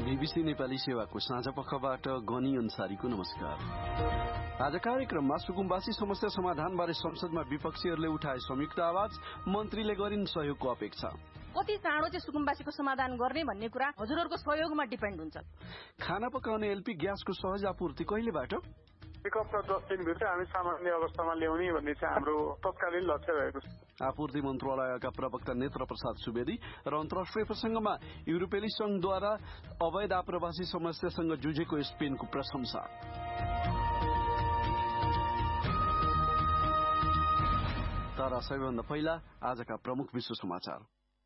BBC Nepali सेवाको साँझ पखबाट गनी अन्सारीको नमस्कार। आज कार्यक्रममा सुकुम्बासी समस्या समाधानबारे संसदमा विपक्षीहरूले उठाए संयुक्त आवाज, मन्त्रीले गरिन् सहयोगको अपेक्षा। कति चाँडो चाहिँ सुकुम्बासीको समाधान गर्ने भन्ने कुरा हजुरहरूको सहयोगमा डिपेन्ड हुन्छ। खाना पकाउने एलपी ग्यासको सहज आपूर्ति कहिलेबाट? एक हप्ता 10 दिनभित्र हामी सामान्य अवस्थामा ल्याउने भन्ने चाहिँ हाम्रो तत्कालीन लक्ष्य रहेको छ। आपूर्ति मन्त्रालयका प्रवक्ता नेत्र प्रसाद सुवेदी र अन्तर्राष्ट्रिय प्रसंगमा युरोपेली संघद्वारा अवैध आप्रवासी समस्यासँग जुझेको स्पेनको प्रशंसा। तर सबैभन्दा पहिला आजका प्रमुख विश्व समाचार।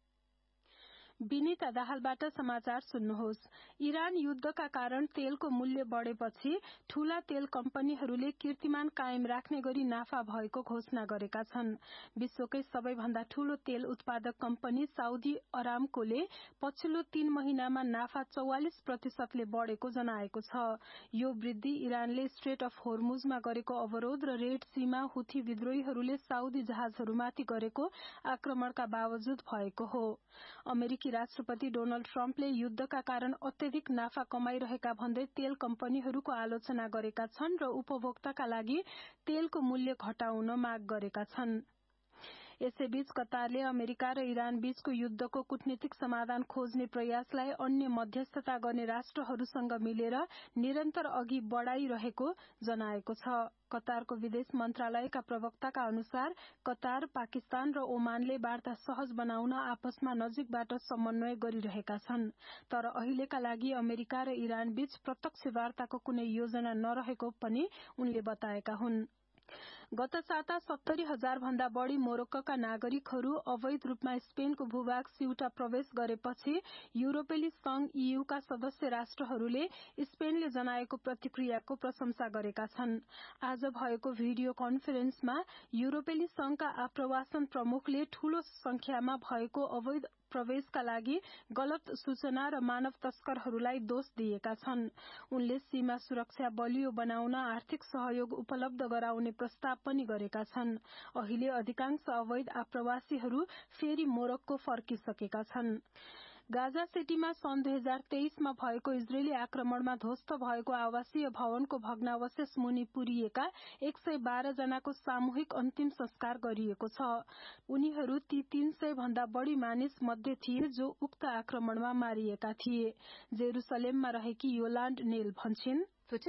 विनीता दाहालबाट समाचार सुन्नुहोस्। इरान युद्धका कारण तेलको मूल्य बढेपछि ठूला तेल कम्पनीहरूले कीर्तिमान कायम राख्ने गरी नाफा भएको घोषणा गरेका छन्। विश्वकै सबैभन्दा ठूलो तेल उत्पादक कम्पनी साउदी अरामकोले पछिल्लो 3 महिनामा नाफा 44% बढ़ेको जनाएको छ। यो वृद्धि इरानले स्ट्रेट अफ होर्मुजमा गरेको अवरोध र रेड सीमा हुथी विद्रोहीहरूले साउदी जहाजहरूमाथि गरेको आक्रमणका बावजुद भएको हो। अमेरिकी राष्ट्रपति डोनाल्ड ट्रम्पले युद्धका कारण अत्यधिक नाफा कमाइरहेका भन्दै तेल कम्पनीहरूको आलोचना गरेका छन् र उपभोक्ताका लागि तेलको मूल्य घटाउन माग गरेका छन्। यसैबीच कतारले अमेरिका र इरान बीचको युद्धको कूटनीतिक समाधान खोज्ने प्रयासलाई अन्य मध्यस्थता गर्ने राष्ट्रहरूसँग मिलेर निरन्तर अघि बढ़ाइरहेको जनाएको छ। कतारको विदेश मन्त्रालयका प्रवक्ताका अनुसार कतार, पाकिस्तान र ओमानले वार्ता सहज बनाउन आपसमा नजिकबाट समन्वय गरिरहेका छन्। तर अहिलेका लागि अमेरिका र इरान बीच प्रत्यक्ष वार्ताको कुनै योजना नरहेको पनि उनले बताएका हुन्। गत साता 70,000 भन्दा बढ़ी मोरक्कोका नागरिकहरू अवैध रूपमा स्पेनको भूभाग सिउटा प्रवेश गरेपछि युरोपेली संघ ईयूका सदस्य राष्ट्रहरूले स्पेनले जनाएको प्रतिक्रियाको प्रशंसा गरेका छन्। आज भएको भिडियो कन्फरेन्समा युरोपेली संघका आप्रवासन प्रमुखले ठूलो संख्यामा भएको अवैध प्रवेशका लागि गलत सूचना र मानव तस्करहरूलाई दोष दिएका छन्। उनले सीमा सुरक्षा बलियो बनाउन आर्थिक सहयोग उपलब्ध गराउने प्रस्ताव पनि गरेका छन्। अहिले अधिकांश अवैध आप्रवासीहरू फेरि मोरक्को फर्किसकेका छन्। गाजा सिटीमा सन् 2023मा भएको इजरायली आक्रमणमा ध्वस्त भएको आवासीय भवनको भग्नावशेष मुनि पुरिएका 112 जनाको सामूहिक अन्तिम संस्कार गरिएको छ। उनीहरू ती 300 भन्दा बढ़ी मानिस मध्ये थिए जो उक्त आक्रमणमा मारिएका थिए। जेरूसलेममा रहेकी योलान्ड नेल भन्छिन्,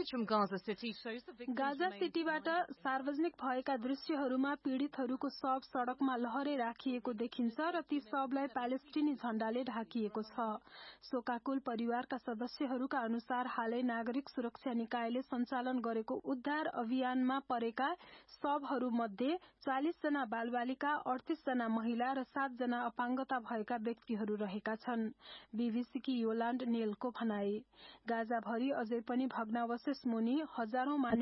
गाजा सिटीबाट सार्वजनिक भएका दृश्यहरूमा पीड़ितहरूको शव सड़कमा लहरै राखिएको देखिन्छ र ती शवलाई प्यालेस्टिनी झण्डाले ढाकिएको छ। शोकाकुल परिवारका सदस्यहरूका अनुसार हालै नागरिक सुरक्षा निकायले सञ्चालन गरेको उद्धार अभियानमा परेका शवहरूमध्ये 40 जना बालबालिका, 38 जना महिला र 7 जना अपाङ्गता भएका व्यक्तिहरू रहेका छन्। बीबीसीकी योलान्ड नेलको भनाई, गाजाभरि अझै पनि भग्नावशेष मुनि हजारौं